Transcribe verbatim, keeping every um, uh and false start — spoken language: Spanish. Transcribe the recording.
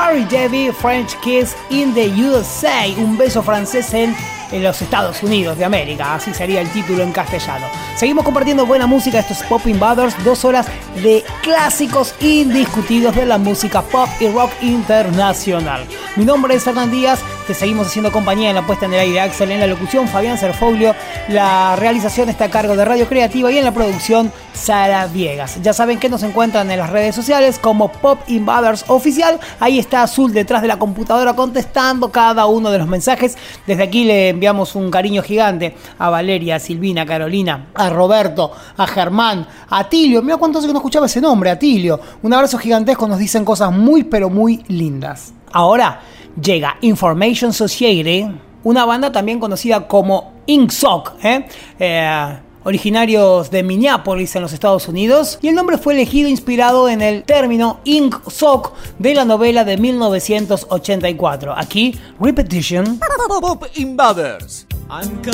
Harry Devi, French Kiss in the U S A, un beso francés en, en los Estados Unidos de América, así sería el título en castellano. Seguimos compartiendo buena música, estos Pop Invaders, dos horas de clásicos indiscutidos de la música pop y rock internacional. Mi nombre es Hernán Díaz, te seguimos haciendo compañía en la puesta en el aire, Axel en la locución, Fabián Serfoglio, la realización está a cargo de Radio Creativa y en la producción Sara Viegas. Ya saben que nos encuentran en las redes sociales como Pop Invaders Oficial, ahí está Azul detrás de la computadora contestando cada uno de los mensajes. Desde aquí le enviamos un cariño gigante a Valeria, a Silvina, a Carolina, a Roberto, a Germán, a Atilio. Mira cuánto hace que no escuchaba ese nombre, Atilio. Un abrazo gigantesco, nos dicen cosas muy pero muy lindas. Ahora llega Information Society, una banda también conocida como Ingsoc, ¿eh? Eh, originarios de Minneapolis en los Estados Unidos, y el nombre fue elegido inspirado en el término Ingsoc de la novela de mil novecientos ochenta y cuatro. Aquí, Repetition. Pop Invaders. I'm